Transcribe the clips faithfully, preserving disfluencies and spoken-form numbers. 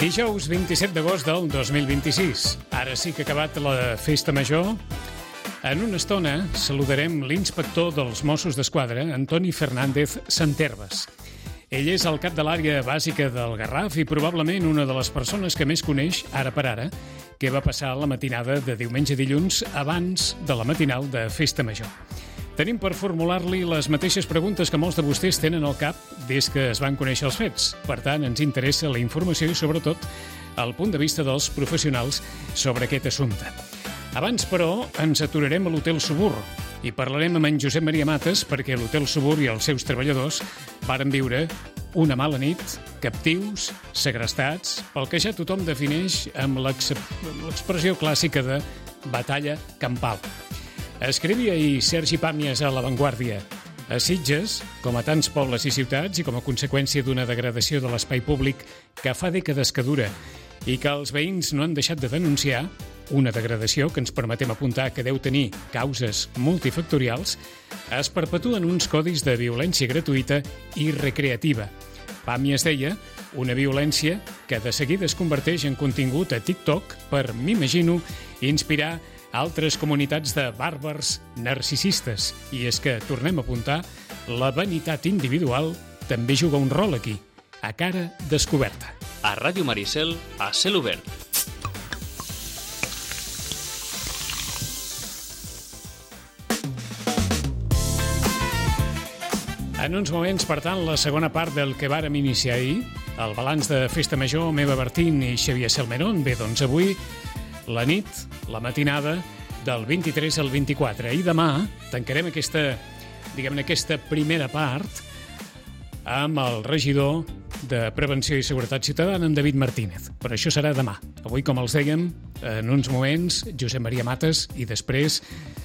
Dijous vint-i-set d'agost del dos mil vint-i-sis. Ara sí que ha acabat la festa major. En una estona saludarem l'inspector dels Mossos d'Esquadra, Antoni Fernández Santerves. Ell és el cap de l'àrea bàsica del Garraf i probablement una de les persones que més coneix, ara per ara, què va passar la matinada de diumenge a dilluns abans de la matinal de festa major. Tenim per formular-li les mateixes preguntes que molts de vostès tenen al cap des que es van conèixer els fets. Per tant, ens interessa la informació i, sobretot, el punt de vista dels professionals sobre aquest assumpte. Abans, però, ens aturarem a l'Hotel Subur i parlarem amb en Josep Maria Mates perquè l'Hotel Subur i els seus treballadors varen viure una mala nit, captius, segrestats, pel que ja tothom defineix amb l'expressió clàssica de batalla campal. Escrivia ahir Sergi Pàmies a La Vanguardia. A Sitges, com a tants pobles i ciutats, i com a conseqüència d'una degradació de l'espai públic que fa dècades que dura i que els veïns no han deixat de denunciar, una degradació que ens permetem apuntar que deu tenir causes multifactorials, es perpetuen uns codis de violència gratuïta i recreativa. Pàmies deia, una violència que de seguida es converteix en contingut a TikTok per, m'imagino, inspirar altres comunitats de bàrbars narcisistes. I és que, tornem a apuntar, la vanitat individual també juga un rol aquí, a cara descoberta. A Ràdio Maricel, a cel obert. En uns moments, per tant, la segona part del que vàrem iniciar ahir, el balanç de Festa Major, Meva Bertín i Xavier Selmerón. Bé, doncs avui la nit, la matinada, del vint-i-tres al vint-i-quatre. I demà tancarem aquesta, diguem-ne, aquesta primera part amb el regidor de Prevenció i Seguretat Ciutadana, en David Martínez. Però això serà demà. Avui, com els dèiem, en uns moments, Josep Maria Mates i després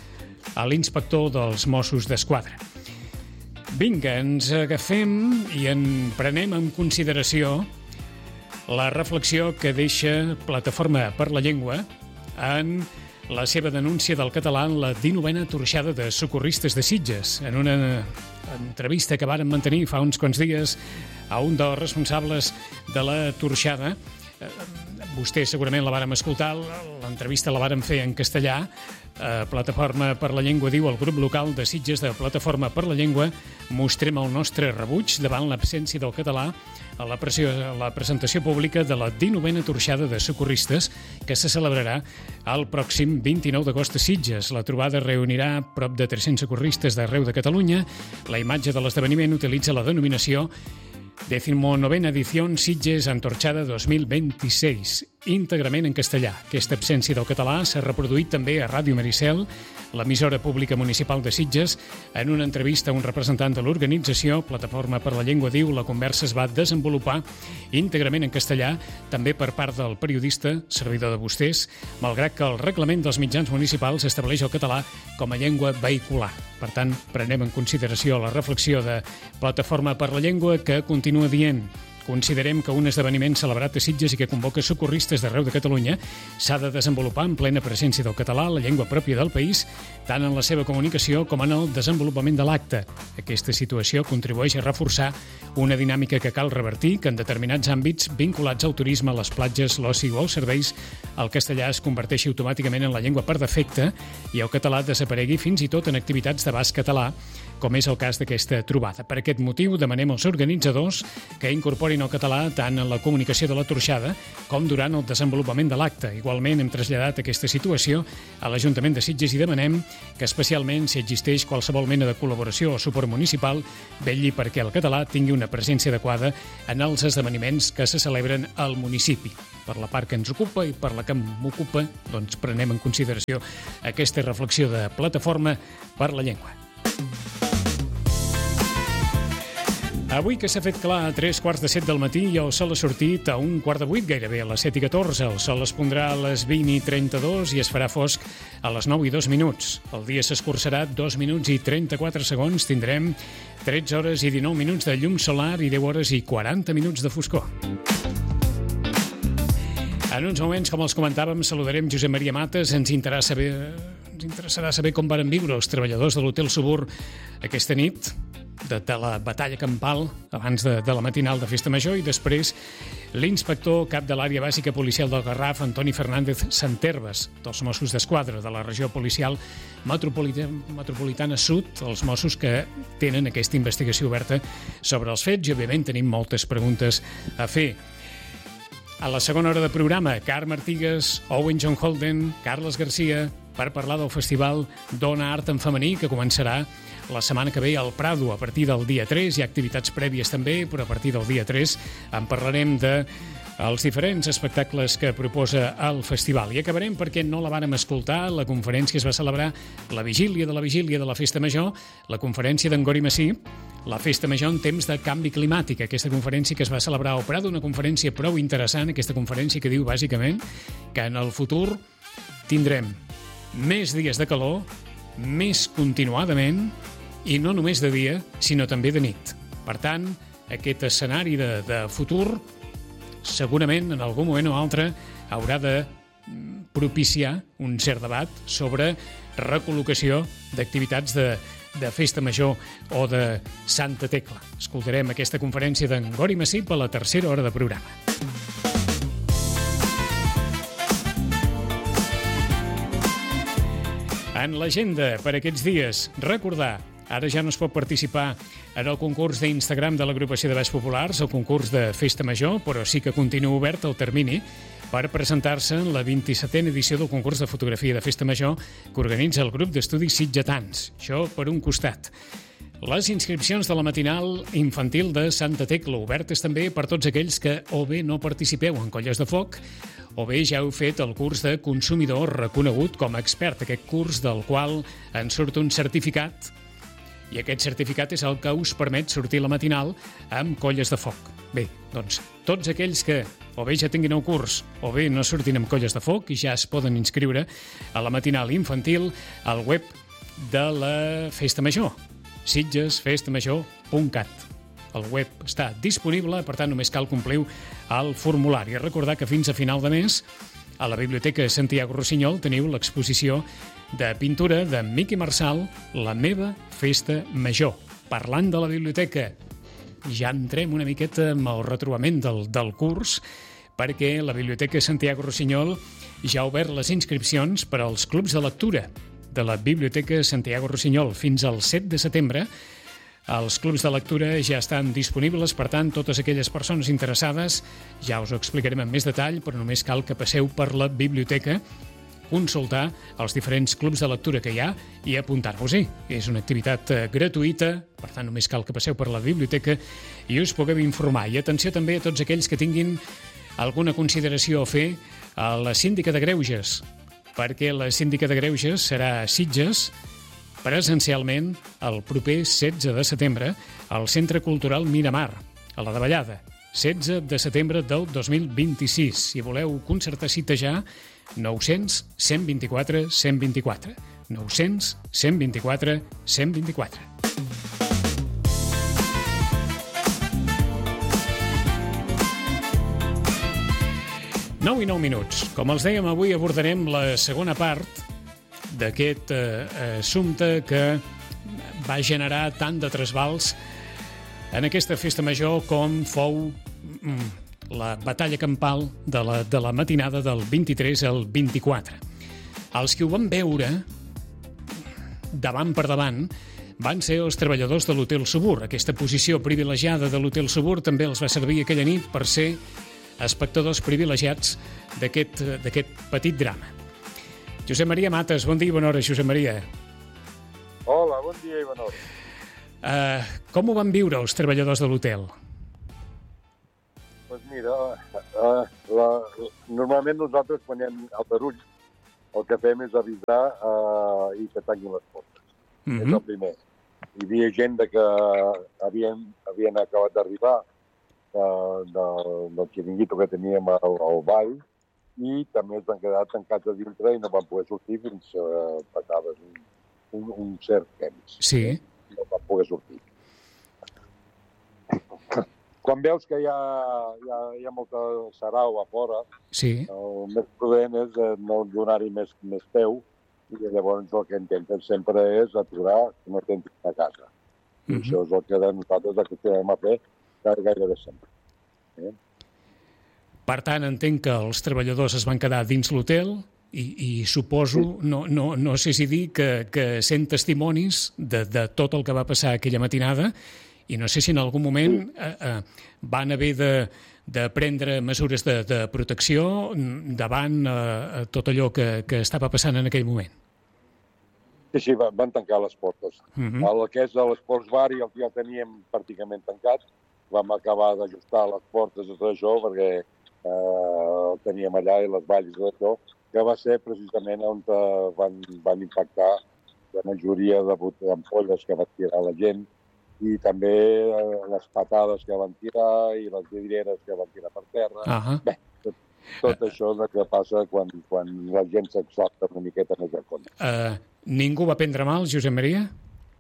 a l'inspector dels Mossos d'Esquadra. Vinga, ens agafem i en prenem en consideració la reflexió que deixa Plataforma per la Llengua en la seva denúncia del català en la dinovena torxada de socorristes de Sitges. En una entrevista que varen mantenir fa uns quants dies a un dels responsables de la torxada, vostè segurament la vàrem escoltar, l'entrevista la vàrem fer en castellà. Plataforma per la Llengua diu: el grup local de Sitges de Plataforma per la Llengua mostrem el nostre rebuig davant l'absència del català a la, pressió, a la presentació pública de la dinovena torxada de socorristes que se celebrarà el pròxim vint-i-nou d'agost a Sitges. La trobada reunirà prop de tres-cents socorristes d'arreu de Catalunya. La imatge de l'esdeveniment utilitza la denominació decimonovena edició Sitges Antorxada dos mil vint-i-sis, íntegrament en castellà. Aquesta absència del català s'ha reproduït també a Ràdio Maricel, l'emissora pública municipal de Sitges. En una entrevista a un representant de l'organització, Plataforma per la Llengua diu: la conversa es va desenvolupar íntegrament en castellà, també per part del periodista, servidor de vostès, malgrat que el reglament dels mitjans municipals estableix el català com a llengua vehicular. Per tant, prenem en consideració la reflexió de Plataforma per la Llengua, que continua dient: considerem que un esdeveniment celebrat a Sitges i que convoca socorristes d'arreu de Catalunya s'ha de desenvolupar en plena presència del català, la llengua pròpia del país, tant en la seva comunicació com en el desenvolupament de l'acte. Aquesta situació contribueix a reforçar una dinàmica que cal revertir, que en determinats àmbits vinculats al turisme, a les platges, l'oci o els serveis, el castellà es converteixi automàticament en la llengua per defecte i el català desaparegui fins i tot en activitats d'abast català, com és el cas d'aquesta trobada. Per aquest motiu, demanem als organitzadors que incorporin el català tant en la comunicació de la torxada com durant el desenvolupament de l'acte. Igualment, hem traslladat aquesta situació a l'Ajuntament de Sitges i demanem que, especialment si existeix qualsevol mena de col·laboració o suport municipal, vetlli perquè el català tingui una presència adequada en els esdeveniments que se celebren al municipi. Per la part que ens ocupa i per la que m'ocupa, doncs prenem en consideració aquesta reflexió de Plataforma per la Llengua. Avui que s'ha fet clar a tres quarts de set del matí i el sol ha sortit a un quart de vuit, gairebé a les set i catorze. El sol es pondrà a les vint i trenta-dos i es farà fosc a les nou i dos minuts. El dia s'escurçarà dos minuts i trenta-quatre segons. Tindrem tretze hores i dinou minuts de llum solar i deu hores i quaranta minuts de foscor. En uns moments, com els comentàvem, saludarem Josep Maria Mates. Ens interessa saber, ens interessarà saber com varen viure els treballadors de l'Hotel Subur aquesta nit. de, de la batalla campal abans de, de la matinal de Festa Major, i després l'inspector cap de l'àrea bàsica policial del Garraf, Antoni Fernández Santerves, dels Mossos d'Esquadra de la regió policial metropolitana, metropolitana Sud, els Mossos que tenen aquesta investigació oberta sobre els fets, i òbviament tenim moltes preguntes a fer. A la segona hora de programa, Carme Artigas, Owen John Holden, Carles Garcia, per parlar del festival Dona Art en Femení, que començarà la setmana que ve al Prado a partir del dia tres. Hi ha activitats prèvies també, però a partir del dia tres en parlarem de els diferents espectacles que proposa el festival. I acabarem, perquè no la vàrem escoltar, la conferència que es va celebrar la vigília de la vigília de la Festa Major, la conferència d'en Gori Massí, la Festa Major en temps de canvi climàtic, aquesta conferència que es va celebrar al Prado, una conferència prou interessant, aquesta conferència que diu bàsicament que en el futur tindrem més dies de calor, més continuadament, i no només de dia, sinó també de nit. Per tant, aquest escenari de, de futur segurament en algun moment o altre haurà de propiciar un cert debat sobre recol·locació d'activitats de, de Festa Major o de Santa Tecla. Escoltarem aquesta conferència d'en Gori Massip a la tercera hora de programa. En l'agenda per aquests dies, recordar, ara ja no es pot participar en el concurs d'Instagram de l'agrupació de Balls Populars, el concurs de Festa Major, però sí que continua obert el termini per presentar-se en la vint-i-setena edició del concurs de fotografia de Festa Major que organitza el grup d'estudis sitgetans. Això per un costat. Les inscripcions de la matinal infantil de Santa Tecla, obertes també per tots aquells que o bé no participeu en colles de foc o bé ja heu fet el curs de consumidor reconegut com a expert, aquest curs del qual en surt un certificat, i aquest certificat és el que us permet sortir a la matinal amb colles de foc. Bé, doncs, tots aquells que o bé ja tinguin el curs o bé no surtin amb colles de foc i ja es poden inscriure a la matinal infantil al web de la Festa Major, sitges festa major punt cat. El web està disponible, per tant només cal compliu el formulari. Recordar que fins a final de mes a la Biblioteca Santiago Rossinyol teniu l'exposició de pintura de Miqui Marçal, La meva festa major. Parlant de la biblioteca, ja entrem una miqueta amb el retrobament del, del curs, perquè la Biblioteca Santiago Rossinyol ja ha obert les inscripcions per als clubs de lectura de la Biblioteca Santiago Rossinyol. Fins al set de setembre els clubs de lectura ja estan disponibles, per tant, totes aquelles persones interessades, ja us ho explicarem amb més detall, però només cal que passeu per la biblioteca, consultar els diferents clubs de lectura que hi ha i apuntar-vos-hi. És una activitat gratuïta, per tant, només cal que passeu per la biblioteca i us pugueu informar. I atenció també a tots aquells que tinguin alguna consideració a fer a la síndica de Greuges, perquè la síndica de Greuges serà a Sitges presencialment el proper setze de setembre al Centre Cultural Miramar, a la Davallada, setze de setembre del dos mil vint-i-sis. Si voleu concertar cita ja, nou-cents cent vint-i-quatre cent vint-i-quatre. nou-cents cent vint-i-quatre cent vint-i-quatre. nou i nou minuts. Com els dèiem, avui abordarem la segona part d'aquest eh, assumpte que va generar tant de trasbals en aquesta festa major com fou mm, la batalla campal de la, de la matinada del vint-i-tres al vint-i-quatre. Els que ho van veure davant per davant van ser els treballadors de l'Hotel Subur. Aquesta posició privilegiada de l'Hotel Subur també els va servir aquella nit per ser espectadors privilegiats d'aquest d'aquest petit drama. Josep Maria Mates, bon dia i bona hora, Josep Maria. Hola, bon dia i bona hora. Uh, com ho van viure els treballadors de l'hotel? Doncs pues mira, uh, la, normalment nosaltres quan hi ha aldarull el que fem és avisar uh, i que tanquin les portes. Mm-hmm. És el primer. Hi havia gent de que havien, havien acabat d'arribar uh, del, del xiringuito que teníem al, al ball, i també es van quedar tancats a dintre i no van poder sortir fins que uh, passaves un, un, un cert temps. Sí. No van poder sortir. Quan veus que hi ha, hi ha, hi ha molta sarau a fora, sí, el més prudent és no donar-hi més, més peu, i llavors el que intenten sempre és aturar que no t'entrin a casa. Uh -huh. Això és el que de nosaltres acostumem a fer gairebé sempre. Eh? Per tant, entenc que els treballadors es van quedar dins l'hotel i, i suposo, sí. no, no, no sé si dir, que, que sent testimonis de, de tot el que va passar aquella matinada i no sé si en algun moment sí. eh, eh, van haver de, de prendre mesures de, de protecció davant eh, tot allò que, que estava passant en aquell moment. Sí, sí, van tancar les portes. Uh -huh. El que és l'Esports Bar ja el teníem pràcticament tancat. Vam acabar d'ajustar les portes i tot això perquè eh, el teníem allà i les valls i tot això, que va ser precisament on van, van impactar la majoria d'ampolles que va tirar la gent i també les patades que van tirar i les vidrieres que van tirar per terra. Uh -huh. Bé, tot, tot uh, això que passa quan, quan la gent s'exalta una miqueta més de compte. Uh, ningú va prendre mal, Josep Maria?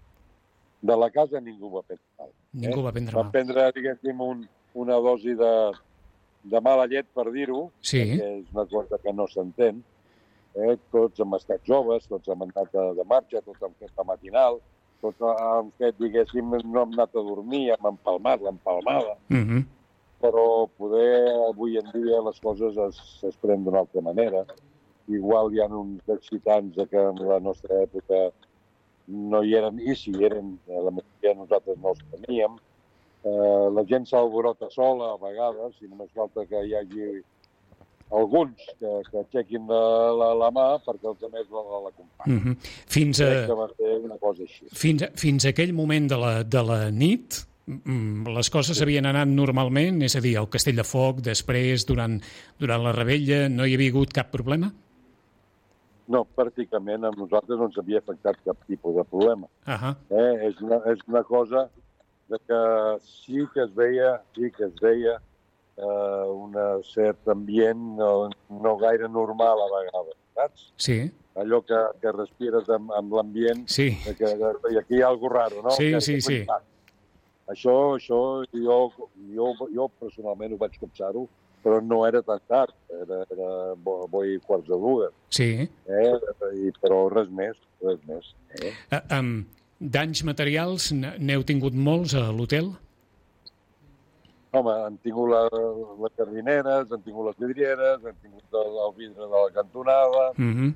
De la casa ningú va prendre mal. Ningú eh? va prendre va mal. Va prendre, diguéssim, un, una dosi de, de mala llet, per dir-ho, sí. perquè és una cosa que no s'entén. Eh? Tots hem estat joves, tots hem anat de, de marxa, tots hem fet la matinal, tots hem fet, diguéssim, no hem anat a dormir, hem empalmat l'empalmada, uh -huh. però poder avui en dia les coses es, es prenen d'una altra manera. Igual hi ha uns excitants que en la nostra època no hi eren, i si hi eren, la majoria nosaltres no els teníem. Eh, la gent s'alborota sola a vegades, i només falta que hi hagi alguns que, que aixequin la, la, la mà perquè els altres l'acompanyin. Uh -huh. Fins a... Crec que va ser una cosa així. Fins a, fins a aquell moment de la, de la nit, les coses sí. havien anat normalment? És a dir, el Castell de Foc, després, durant, durant la rebella, no hi havia hagut cap problema? No, pràcticament a nosaltres no ens havia afectat cap tipus de problema. Uh -huh. eh, és, una, és una cosa de que sí que es veia, sí que es veia eh, un cert ambient no, no gaire normal a vegades, saps? Sí. Allò que, que respires amb, amb l'ambient, sí. que, que aquí hi ha alguna cosa raro, no? Sí, que, sí, que sí. Això, això jo, jo, jo personalment ho vaig copsar-ho, però no era tan tard, era, era bo, bo i quarts de dues. Sí. Eh? I, però res més, res més. Eh? Uh, um, danys materials n'heu tingut molts a l'hotel? Home, han tingut la, les jardineres, han tingut les vidrieres, han tingut el, el vidre de la cantonada, uh -huh.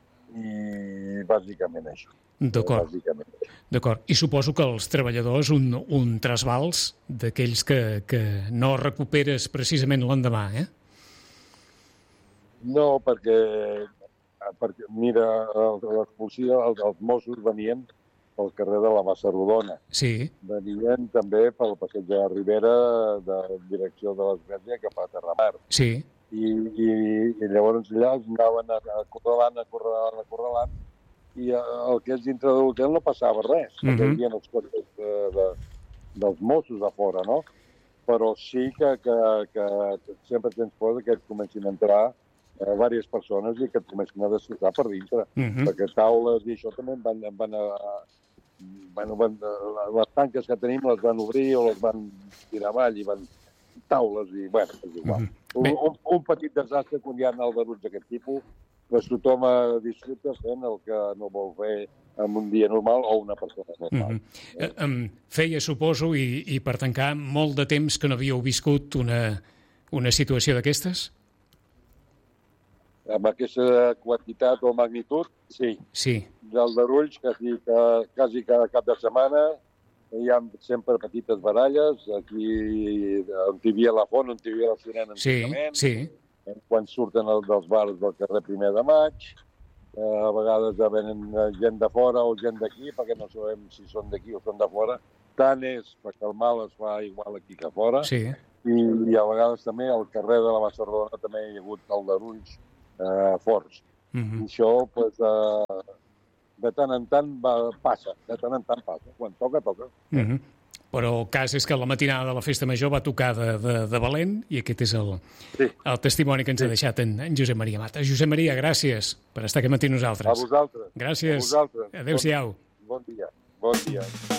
i bàsicament això. D'acord. D'acord. I suposo que els treballadors, un, un trasbals d'aquells que, que no recuperes precisament l'endemà, eh? No, perquè, perquè mira, les policies, els, els Mossos venien pel carrer de la Bassa Rodona. Sí. Venien també pel passeig de la Ribera, de direcció de l'Església cap a Terramar. Sí. I, i, i llavors allà anaven acorralant, acorralant, acorralant, i el que és dintre de l'hotel no passava res, uh -huh. perquè hi havia els cotxes de, de, dels Mossos a fora, no? Però sí que, que, que sempre tens por que et comencin a entrar eh, diverses persones i que et comencin a destrossar per dintre, uh -huh. perquè taules i això també van, van a... Bueno, van, les tanques que tenim les van obrir o les van tirar avall i van taules i, bueno, és igual. Uh -huh. un, un petit desastre quan hi ha aldarulls d'aquest tipus, doncs tothom disfruta fent el que no vol fer en un dia normal o una persona normal. Uh -huh. um, feia, suposo, i, i per tancar, molt de temps que no havíeu viscut una, una situació d'aquestes? Amb aquesta quantitat o magnitud, sí. Sí. D'aldarulls, quasi, quasi cada cap de setmana, hi ha sempre petites baralles, aquí on hi havia la font, on hi havia la sirena antigament, sí, sí. Quan surten els, dels bars del carrer primer de maig, eh, a vegades venen gent de fora o gent d'aquí, perquè no sabem si són d'aquí o són de fora. Tant és perquè el mal es fa igual aquí que fora, sí. I, i a vegades també al carrer de la Bassa Rodona també hi ha hagut aldarulls eh, forts. Uh -huh. I això, pues, eh, de tant en tant va, passa, de tant en tant passa. Quan toca, toca. Uh -huh. Però el cas és que la matinada de la Festa Major va tocar de, de, de valent i aquest és el, sí. el testimoni que ens sí. ha deixat en, en Josep Maria Mata. Josep Maria, gràcies per estar aquí amb nosaltres. A vosaltres. Gràcies. A vosaltres. Adéu-siau. Bon, bon dia. Bon dia.